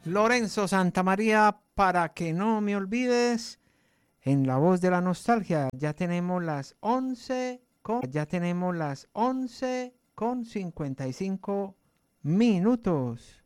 Lorenzo Santamaría, para que no me olvides, en la voz de la nostalgia. Ya tenemos las 11 con 55 minutos.